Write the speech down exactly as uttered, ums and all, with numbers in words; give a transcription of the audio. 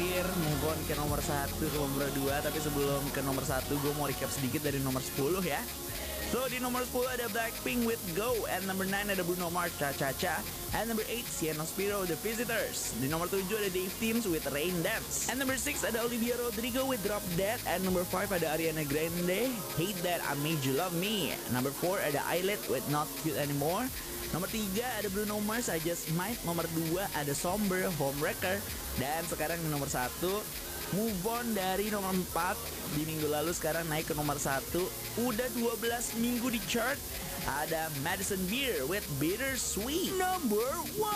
hampir move on ke nomor satu, ke nomor dua. Tapi sebelum ke nomor satu, gue mau recap sedikit dari nomor sepuluh ya. So di nomor sepuluh ada Blackpink with Go. And number nine ada Bruno Mars, Cha Cha Cha. And number eight, Sienna Spiro, The Visitors. Di nomor tujuh ada Dave Teams with Rain Dance. And number six ada Olivia Rodrigo with Drop Dead. And number five ada Ariana Grande, Hate That I Made You Love Me. Number four ada Eyelet with Not Cute Anymore. Nomor tiga ada Bruno Mars, I Just Might. Nomor dua ada Somber, Homewrecker. Dan sekarang di nomor satu, move on dari nomor empat di minggu lalu, sekarang naik ke nomor satu. Udah dua belas minggu di chart. Ada Madison Beer with Bittersweet. Number one.